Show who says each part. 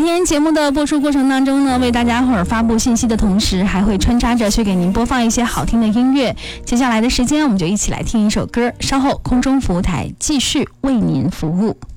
Speaker 1: 天节目的播出过程当中呢，为大家伙儿发布信息的同时，还会穿插着去给您播放一些好听的音乐。接下来的时间，我们就一起来听一首歌，稍后空中服务台继续为您服务。